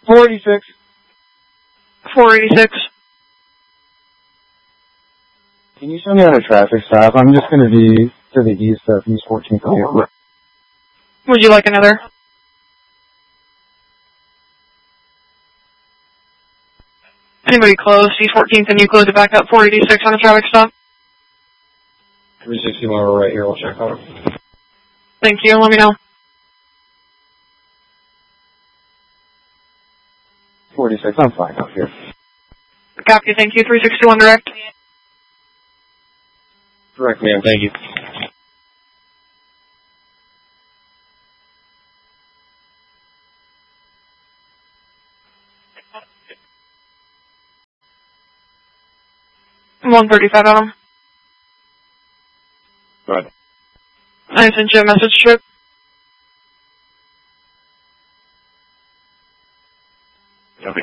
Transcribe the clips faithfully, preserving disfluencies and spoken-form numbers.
four eighty-six. four eighty-six. Can you show me on a traffic stop? I'm just going to be to the east of East fourteenth. Would you like another? Anybody close? East fourteenth and you close it back up four eighty-six on a traffic stop? three sixty while we're right here. We'll check out. Thank you. Let me know. forty-six. I'm fine out here. Copy. Thank you. three sixty-one direct. Correct, ma'am. Thank you. one thirty-five on him. Go ahead. I sent you a message strip. Okay.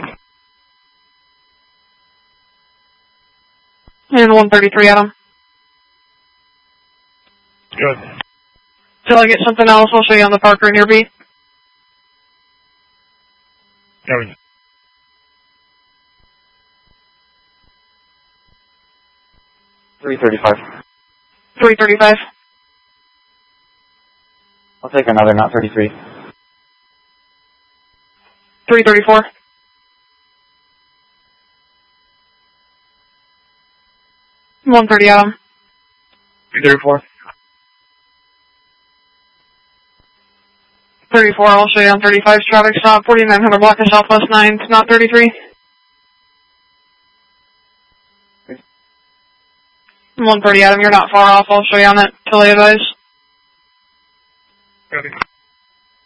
And one thirty-three on him. Good. Till I get something else, I'll show you on the Parker near B. Copy. three thirty-five. three thirty-five. I'll take another, not thirty-three. three thirty-four. one thirty on him. three thirty-four. thirty-four, I'll show you on thirty-five's traffic stop. forty-nine hundred block of Southwest nine, not thirty-three. one thirty, Adam, you're not far off. I'll show you on that till I advise. Copy.